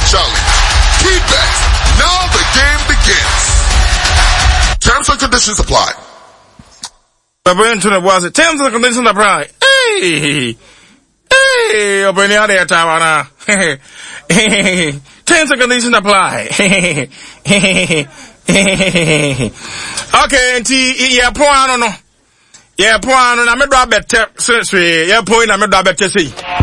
challenge. Keep it. Now the game begins. Terms and conditions apply. Terms and conditions apply. Hey, open your other tower. Terms and conditions apply. Okay, yeah, point on no. Yeah, point on. I'm a better. Yeah, point. I'm a better. See.